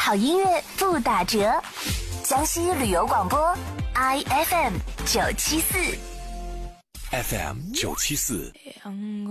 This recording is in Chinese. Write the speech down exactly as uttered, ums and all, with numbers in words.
好音乐不打折。江西旅游广播 I F M 九七四 F M 九七四。